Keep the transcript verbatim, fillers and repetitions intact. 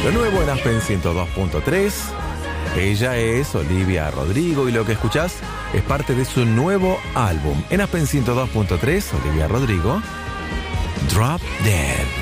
Lo nuevo en Aspen ciento dos punto tres. Ella es Olivia Rodrigo y lo que escuchás es parte de su nuevo álbum. En Aspen ciento dos punto tres, Olivia Rodrigo, Drop Dead.